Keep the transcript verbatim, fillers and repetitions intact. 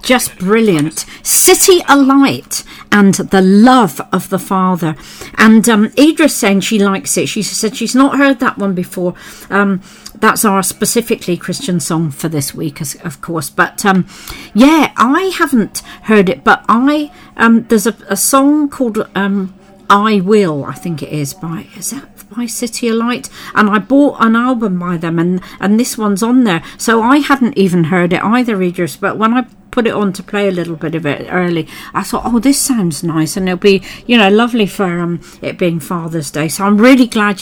just brilliant. City Alight and The Love of the Father. And um, Idra's saying she likes it. She said she's not heard that one before. Um, that's our specifically Christian song for this week, of course. But um, yeah, I haven't heard it, but I um, there's a, a song called um, I Will, I think it is, by, is that by City Alight? And I bought an album by them, and, and this one's on there. So I hadn't even heard it either, Idris, but when I put it on to play a little bit of it early, I thought, oh, this sounds nice, and it'll be, you know, lovely for um, it being Father's Day. So I'm really glad